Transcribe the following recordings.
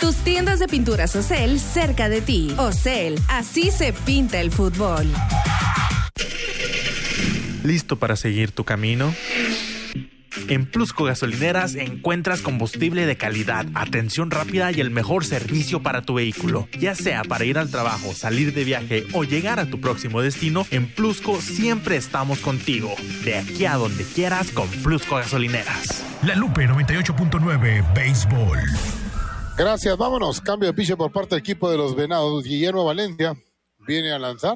Tus tiendas de pinturas Ocel cerca de ti. Ocel, así se pinta el fútbol. ¿Listo para seguir tu camino? En Plusco Gasolineras encuentras combustible de calidad, atención rápida y el mejor servicio para tu vehículo. Ya sea para ir al trabajo, salir de viaje o llegar a tu próximo destino, en Plusco siempre estamos contigo. De aquí a donde quieras con Plusco Gasolineras. La Lupe 98.9 Béisbol. Gracias, vámonos. Cambio de pitcher por parte del equipo de los Venados. Guillermo Valencia viene a lanzar.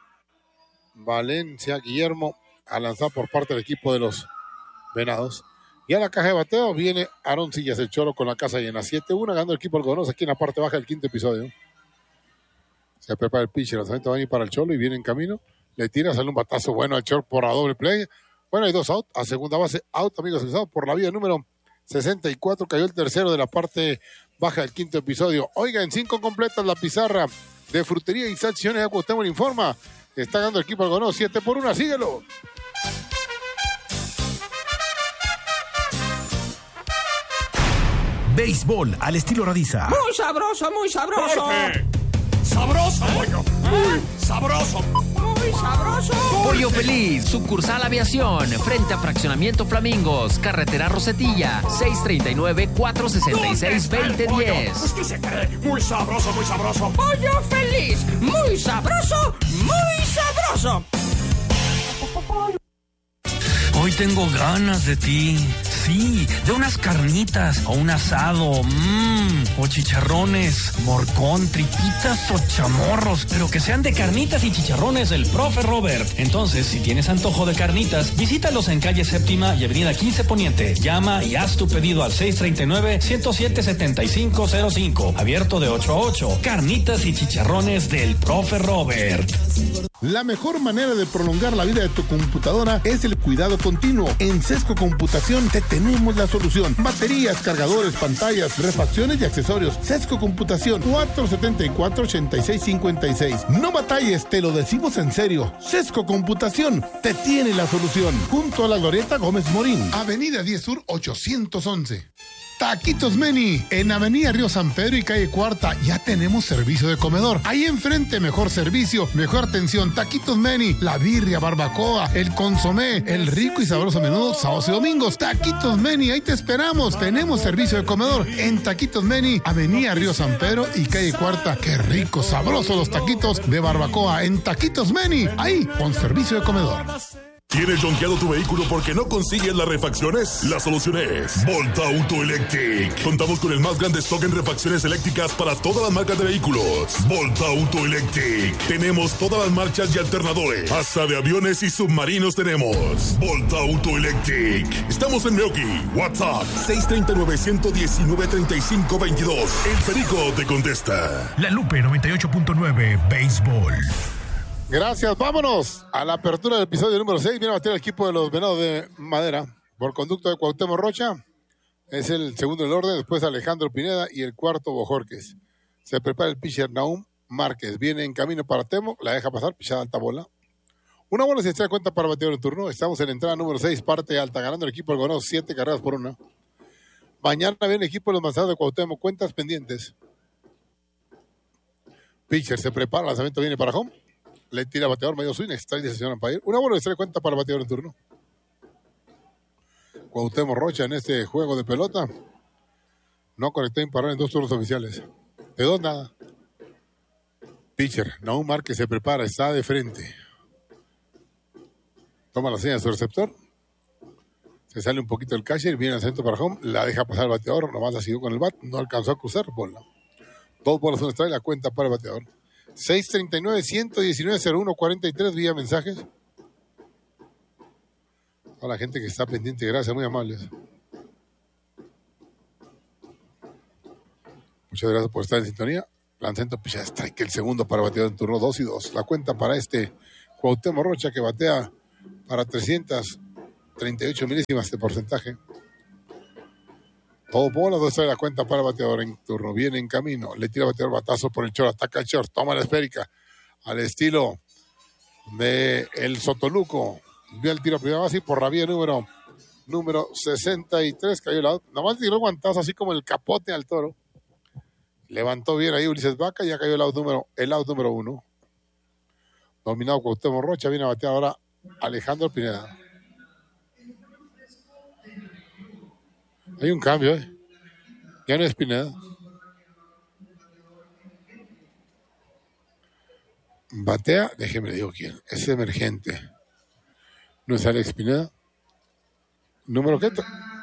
Guillermo a lanzar por parte del equipo de los Venados. Y a la caja de bateo viene Aaron Sillas, el Cholo, con la casa llena. 7-1, ganando el equipo algodonoso aquí en la parte baja del quinto episodio. Se prepara el pitcher, el lanzamiento va a ir para el Cholo y viene en camino. Le tira, sale un batazo bueno al short por la doble play. Bueno, hay 2 out, a segunda base, out, amigos, por la vía número 64. Cayó el tercero de la parte baja del quinto episodio. Oiga, en 5 completas la pizarra de Frutería y Salchichones de Cuauhtémoc informa. Está ganando el equipo algodonoso 7-1, síguelo. Béisbol al estilo Radiza. Muy sabroso, muy sabroso. Jorge. Sabroso, pollo. Muy sabroso. Muy sabroso. Pollo Feliz, sucursal Aviación, frente a Fraccionamiento Flamingos, Carretera Rosetilla, 639-466-2010. Es que se cree muy sabroso, muy sabroso. Pollo Feliz, muy sabroso, muy sabroso. Hoy tengo ganas de ti. Sí, de unas carnitas o un asado, o chicharrones, morcón, tripitas o chamorros, pero que sean de carnitas y chicharrones del Profe Robert. Entonces, si tienes antojo de carnitas, visítalos en calle Séptima y avenida 15 Poniente. Llama y haz tu pedido al 639-107-7505. Abierto de 8 a 8. Carnitas y chicharrones del Profe Robert. La mejor manera de prolongar la vida de tu computadora es el cuidado continuo. En Sesco Computación te tenemos la solución. Baterías, cargadores, pantallas, refacciones y accesorios. Sesco Computación, 474-8656. No batalles, te lo decimos en serio. Sesco Computación te tiene la solución. Junto a la Glorieta Gómez Morín, Avenida 10 Sur 811. Taquitos Meni, en Avenida Río San Pedro y calle Cuarta, ya tenemos servicio de comedor. Ahí enfrente, mejor servicio, mejor atención. Taquitos Meni, la birria, barbacoa, el consomé, el rico y sabroso menudo, sábados y domingos. Taquitos Meni, ahí te esperamos. Tenemos servicio de comedor en Taquitos Meni, Avenida Río San Pedro y calle Cuarta. Qué rico, sabroso los taquitos de barbacoa en Taquitos Meni, ahí con servicio de comedor. ¿Tienes donkeado tu vehículo porque no consigues las refacciones? La solución es Volta Auto Electric. Contamos con el más grande stock en refacciones eléctricas para todas las marcas de vehículos. Volta Auto Electric. Tenemos todas las marchas y alternadores. Hasta de aviones y submarinos tenemos. Volta Auto Electric. Estamos en Meoqui. WhatsApp 639-119-3522. El Perico te contesta. La Lupe 98.9 Béisbol. Gracias, vámonos a la apertura del episodio número 6. Viene a batir el equipo de los Venados de Madera por conducto de Cuauhtémoc Rocha. Es el segundo del orden, después Alejandro Pineda y el cuarto Bojorques. Se prepara el pitcher Nahum Márquez. Viene en camino para Temo, la deja pasar, pichada alta bola. Una bola se da cuenta para bateador en turno. Estamos en la entrada número 6, parte alta, ganando el equipo del Gonos 7 carreras por 1. Mañana viene el equipo de los Manzanos de Cuauhtémoc, cuentas pendientes. Pitcher se prepara, lanzamiento viene para home. Le tira bateador, medio swing, strike de sesión umpire. Una bola se da cuenta para bateador en turno. Cuauhtémoc Rocha en este juego de pelota no conectó imparable en 2 turnos oficiales. De 2 nada. Pitcher, Nahum Márquez se prepara, está de frente. Toma la señal de su receptor. Se sale un poquito el catcher, viene al centro para home, la deja pasar el bateador, nomás la siguió con el bat, no alcanzó a cruzar, bola. 2 bolas, un strike, la cuenta para el bateador. 639-119-0143 vía mensajes. A la gente que está pendiente, gracias, muy amables. Muchas gracias por estar en sintonía. Lanzamiento picha strike, el segundo para bateador en turno, 2-2. La cuenta para este Cuauhtémoc Rocha que batea para 338 milésimas de porcentaje. Todo bola, 2 trae la cuenta para el bateador en turno. Viene en camino, le tira bateador, batazo por el short, ataca el short, toma la esférica al estilo de el Sotoluco. Vio el tiro a primera base y por la vía número 63 cayó la. Nomás tiró el guantazo así como el capote al toro. Levantó bien ahí Ulises Vaca, ya cayó el out número 1. Dominado Cuauhtémoc Rocha, viene a batear ahora Alejandro Pineda. Hay un cambio, ya no es Pineda. Batea, déjeme le digo quién, es emergente. No es Alex Pineda. ¿Número qué?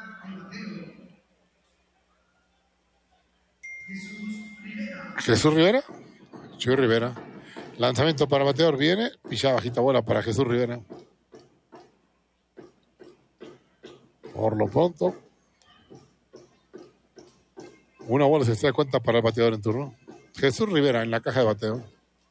Jesús Rivera. Chuy Rivera. Lanzamiento para bateador, viene. Pichada bajita bola para Jesús Rivera. Por lo pronto, una bola se extrae cuenta para el bateador en turno. Jesús Rivera en la caja de bateo.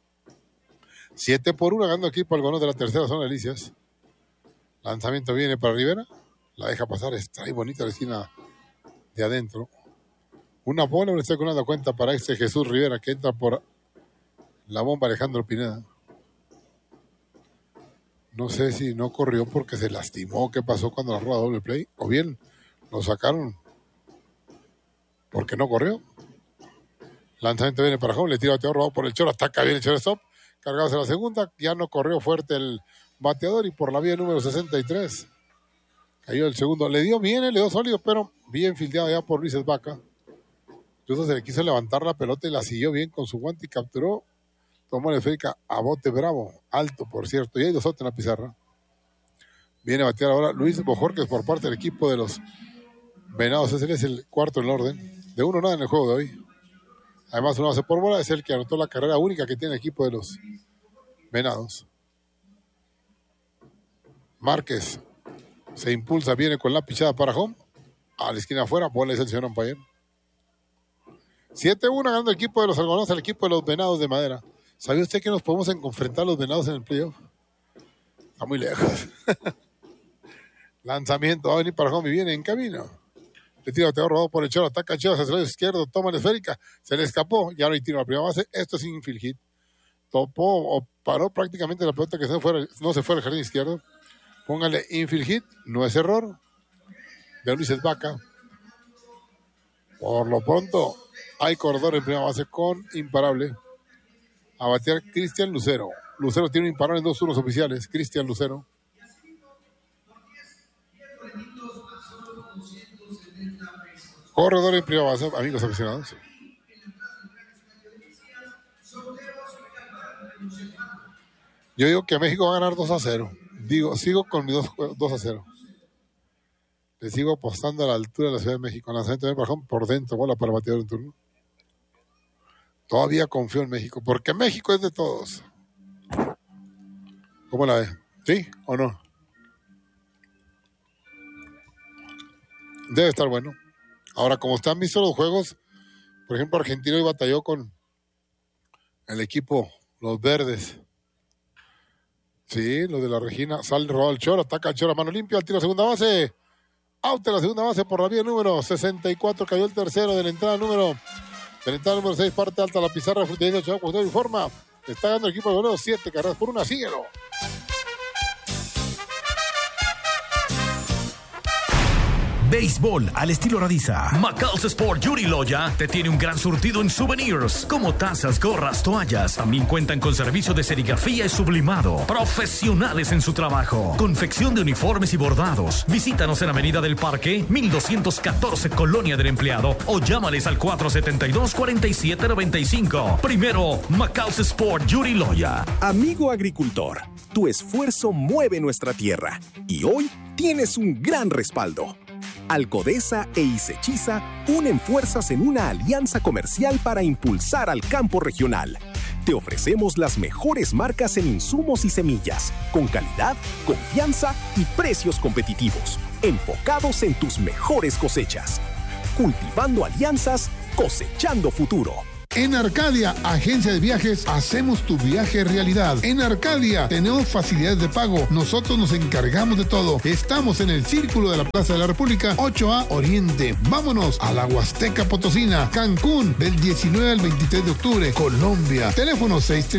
7-1 ganando equipo algodón de la tercera zona de Delicias. Lanzamiento viene para Rivera. La deja pasar, extrae bonita la esquina de adentro. Una bola, le estoy dando cuenta para este Jesús Rivera que entra por la bomba Alejandro Pineda. No sé si no corrió porque se lastimó. ¿Qué pasó cuando la roba doble play? O bien lo sacaron porque no corrió. Lanzamiento viene para home, le tira bateador, robado por el Cholo, ataca bien el shortstop. Cargado hacia la segunda, ya no corrió fuerte el bateador y por la vía número 63. Cayó el segundo, le dio bien, le dio sólido, pero bien fildeado ya por Ulises Vaca. Incluso se le quiso levantar la pelota y la siguió bien con su guante y capturó. Tomó la esférica a bote bravo, alto por cierto, y hay 2 outs en la pizarra. Viene a batear ahora Luis Bojorquez por parte del equipo de los Venados. Ese es el cuarto en el orden. De 1-0 en el juego de hoy. Además, una base por bola, es el que anotó la carrera única que tiene el equipo de los Venados. Márquez se impulsa, viene con la pichada para home. A la esquina afuera, bola es el señor umpire. 7-1 ganando el equipo de los algodones al equipo de los Venados de Madera. ¿Sabía usted que nos podemos enfrentar a los Venados en el playoff? Está muy lejos. Lanzamiento, va a venir para home y viene en camino. Le tira bateador robado por el Cholo, ataca Chivas hacia el lado izquierdo, toma la esférica, se le escapó, ya no hay tiro a la primera base. Esto es infield hit. Topó o paró prácticamente la pelota que no se fue al jardín izquierdo. Póngale infield hit, no es error de Ulises Vaca. Por lo pronto, hay corredor en primera base con imparable. A batear Cristian Lucero. Lucero tiene un imparable en 2 turnos oficiales. Cristian Lucero. Corredor en primera base, amigos aficionados. Yo digo que México va a ganar 2-0. Sigo con mi 2-0. Le sigo apostando a la altura de la Ciudad de México. Lanzamiento de Barjón por dentro, bola para bateador en turno. Todavía confío en México, porque México es de todos. ¿Cómo la ve? ¿Sí o no? Debe estar bueno. Ahora, como están vistos los juegos, por ejemplo, Argentina hoy batalló con el equipo, los verdes. Sí, los de la Regina. Sale robado el Cholo, ataca el Cholo a mano limpia, al tiro a segunda base. Out de la segunda base por la vía número 64. Cayó el tercero de la entrada número 6, parte alta la pizarra. Frutería de Chihuahua, informa. Está ganando el equipo de Boleros 7 carreras por 1. Síguelo. Béisbol al estilo Radiza. Macal's Sport Yuri Loya te tiene un gran surtido en souvenirs, como tazas, gorras, toallas. También cuentan con servicio de serigrafía y sublimado. Profesionales en su trabajo. Confección de uniformes y bordados. Visítanos en Avenida del Parque, 1214, Colonia del Empleado, o llámales al 472-4795. Primero, Macal's Sport Yuri Loya. Amigo agricultor, tu esfuerzo mueve nuestra tierra y hoy tienes un gran respaldo. Alcodesa e Isechiza unen fuerzas en una alianza comercial para impulsar al campo regional. Te ofrecemos las mejores marcas en insumos y semillas, con calidad, confianza y precios competitivos, enfocados en tus mejores cosechas. Cultivando alianzas, cosechando futuro. En Arcadia, agencia de viajes, hacemos tu viaje realidad. En Arcadia tenemos facilidades de pago. Nosotros nos encargamos de todo. Estamos en el Círculo de la Plaza de la República, 8A Oriente. Vámonos a la Huasteca Potosina, Cancún, del 19 al 23 de octubre, Colombia. Teléfono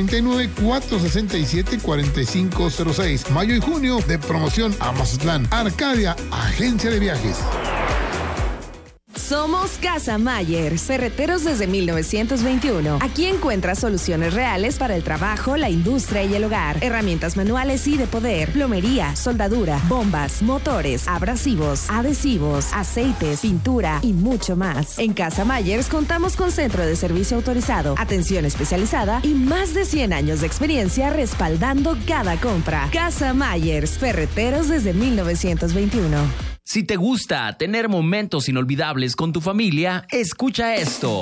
639-467-4506. Mayo y junio de promoción a Mazatlán. Arcadia, agencia de viajes. Somos Casa Mayer, ferreteros desde 1921. Aquí encuentras soluciones reales para el trabajo, la industria y el hogar. Herramientas manuales y de poder, plomería, soldadura, bombas, motores, abrasivos, adhesivos, aceites, pintura y mucho más. En Casa Mayer contamos con centro de servicio autorizado, atención especializada y más de 100 años de experiencia respaldando cada compra. Casa Mayer, ferreteros desde 1921. Si te gusta tener momentos inolvidables con tu familia, escucha esto.